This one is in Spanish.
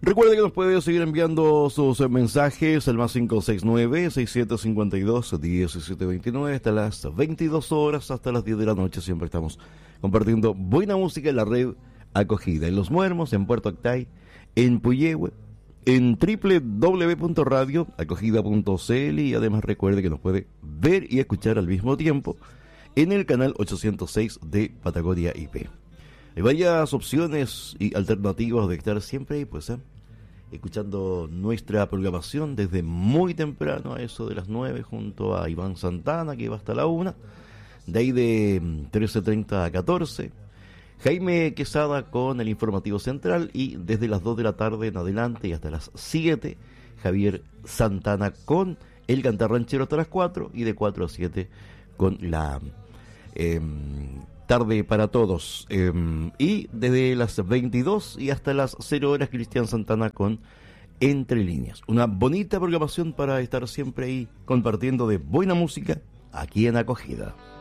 Recuerde que nos puede seguir enviando sus mensajes al más 569-6752-1729 hasta las 22 horas, hasta las 10 de la noche. Siempre estamos compartiendo buena música en la red Acogida, en Los Muermos, en Puerto Octay, en Puyehue, en www.radioacogida.cl, y además recuerde que nos puede ver y escuchar al mismo tiempo en el canal 806 de Patagonia IP. Hay varias opciones y alternativas de estar siempre ahí, pues, escuchando nuestra programación desde muy temprano, a eso de las 9, junto a Iván Santana, que va hasta la 1, de ahí de 13:30 a 14, Jaime Quesada con el informativo central, y desde las 2 de la tarde en adelante y hasta las 7, Javier Santana con el Cantar Ranchero hasta las 4, y de 4 a 7 con la Tarde para Todos, y desde las 22 y hasta las 0 horas Cristian Santana con Entre Líneas. Una bonita programación para estar siempre ahí compartiendo de buena música aquí en Acogida.